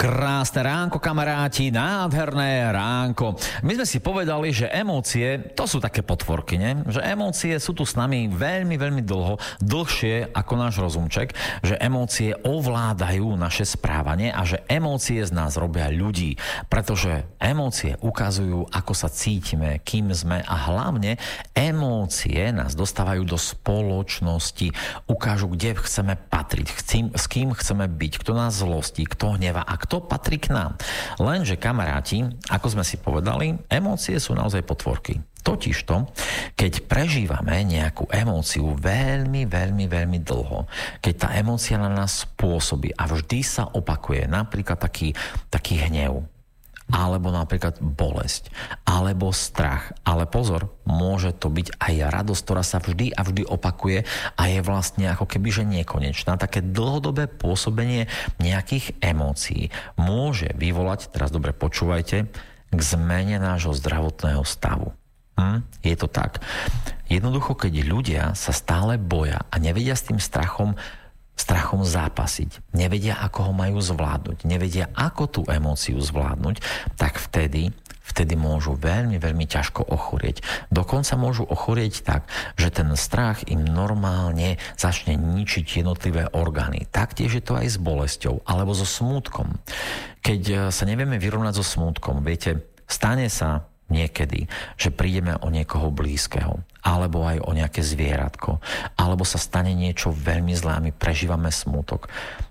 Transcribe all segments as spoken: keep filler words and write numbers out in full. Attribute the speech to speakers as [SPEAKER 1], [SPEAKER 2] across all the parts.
[SPEAKER 1] Krásne ránko, kamaráti, nádherné ránko. My sme si povedali, že emócie, to sú také potvorky, ne? Že emócie sú tu s nami veľmi, veľmi dlho, dlhšie ako náš rozumček, že emócie ovládajú naše správanie a že emócie z nás robia ľudí, pretože emócie ukazujú, ako sa cítime, kým sme a hlavne emócie nás dostávajú do spoločnosti, ukážu, kde chceme patriť, s kým chceme byť, kto nás zlostí, kto hneva a kto patrí k nám. Lenže kamaráti, ako sme si povedali, emócie sú naozaj potvorky. Totižto, keď prežívame nejakú emóciu veľmi, veľmi, veľmi dlho, keď tá emócia na nás spôsobí a vždy sa opakuje, napríklad taký, taký hnev, alebo napríklad bolesť, alebo strach. Ale pozor, môže to byť aj radosť, ktorá sa vždy a vždy opakuje a je vlastne ako keby, že nekonečná. Také dlhodobé pôsobenie nejakých emócií môže vyvolať, teraz dobre počúvajte, k zmene nášho zdravotného stavu. Hm? Je to tak. Jednoducho, keď ľudia sa stále boja a nevedia s tým strachom strachom zápasiť, nevedia, ako ho majú zvládnuť, nevedia, ako tú emóciu zvládnuť, tak vtedy, vtedy môžu veľmi, veľmi ťažko ochorieť. Dokonca môžu ochorieť tak, že ten strach im normálne začne ničiť jednotlivé orgány. Taktiež je to aj s bolesťou, alebo so smútkom. Keď sa nevieme vyrovnať so smútkom, viete, stane sa niekedy, že prídeme o niekoho blízkeho, alebo aj o nejaké zvieratko, alebo sa stane niečo veľmi zlé a my prežívame smútok.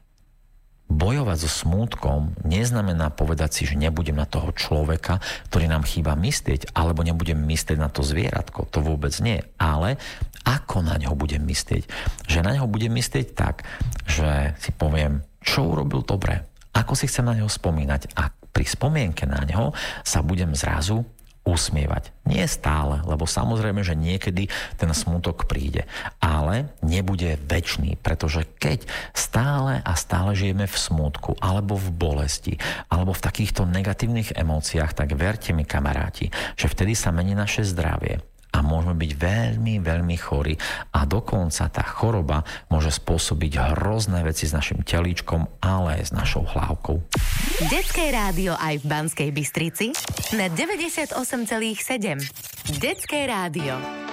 [SPEAKER 1] Bojovať so smútkom neznamená povedať si, že nebudem na toho človeka, ktorý nám chýba myslieť, alebo nebudem myslieť na to zvieratko. To vôbec nie. Ale ako na ňo budem myslieť? Že na ňo budem myslieť tak, že si poviem, čo urobil dobre, ako si chcem na ňo spomínať a pri spomienke na ňo sa budem zrazu usmievať. Nie stále, lebo samozrejme, že niekedy ten smutok príde, ale nebude večný, pretože keď stále a stále žijeme v smutku, alebo v bolesti, alebo v takýchto negatívnych emóciách, tak verte mi, kamaráti, že vtedy sa mení naše zdravie a môžeme byť veľmi, veľmi chorí a dokonca tá choroba môže spôsobiť hrozné veci s našim telíčkom, ale aj s našou hlávkou.
[SPEAKER 2] Detské rádio aj v Banskej Bystrici na deväťdesiatosem celá sedem. Detské rádio.